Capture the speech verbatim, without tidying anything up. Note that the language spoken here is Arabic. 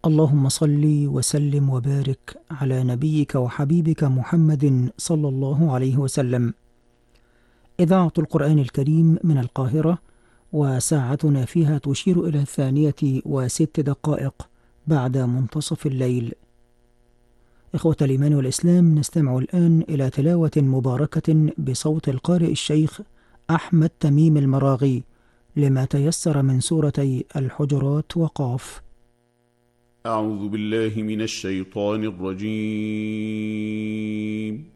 اللهم صل وسلم وبارك على نبيك وحبيبك محمد صلى الله عليه وسلم. إذاعة القرآن الكريم من القاهرة، وساعتنا فيها تشير إلى الثانية وست دقائق بعد منتصف الليل. إخوة الإيمان والإسلام، نستمع الآن إلى تلاوة مباركة بصوت القارئ الشيخ أحمد تميم المراغي لما تيسر من سورتي الحجرات وقاف. أعوذ بالله من الشيطان الرجيم.